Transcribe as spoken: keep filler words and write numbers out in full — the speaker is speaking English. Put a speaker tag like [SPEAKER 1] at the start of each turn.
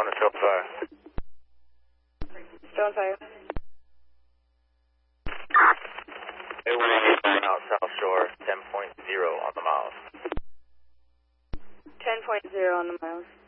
[SPEAKER 1] on a Stone Fire.
[SPEAKER 2] Stone Fire.
[SPEAKER 1] A one eight out South Shore, ten point zero on the miles.
[SPEAKER 2] ten point zero on the miles.